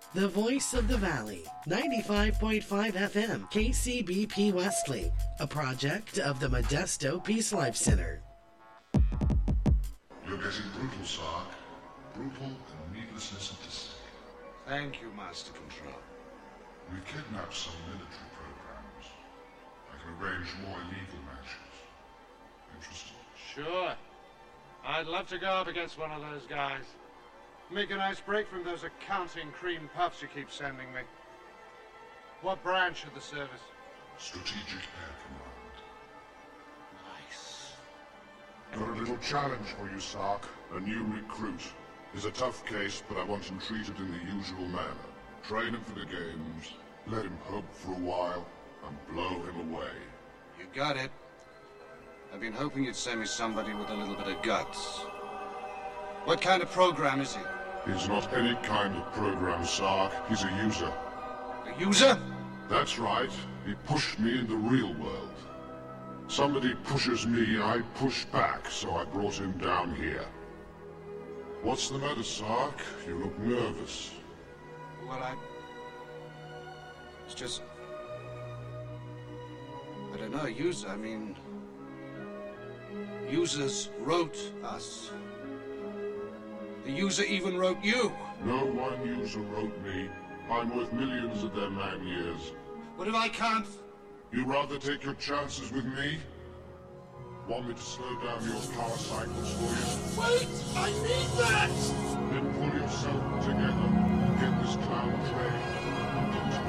The voice of the valley, 95.5 FM, KCBP Wesley, a project of the Modesto Peace Life Center. You're getting brutal, Sark. Brutal and needlessness of deceit. Thank you, Master Control. We've kidnapped some military programs. I can arrange more illegal matches. Interested? Sure. I'd love to go up against one of those guys. Make a nice break from those accounting cream puffs you keep sending me. What branch of the service? Strategic Air Command. Nice. Got a little challenge for you, Sark. A new recruit. He's a tough case, but I want him treated in the usual manner. Train him for the games, let him hope for a while, and blow him away. You got it. I've been hoping you'd send me somebody with a little bit of guts. What kind of program is he? He's not any kind of program, Sark. He's a user. A user? That's right. He pushed me in the real world. Somebody pushes me, I push back, so I brought him down here. What's the matter, Sark? You look nervous. Well, it's just... I don't know, user, I mean... Users wrote us. The user even wrote you. No one user wrote me. I'm worth millions of their man years. What if I can't? You rather take your chances with me? Want me to slow down your power cycles for you? Wait! I need that! Then pull yourself together. Get this clown trained.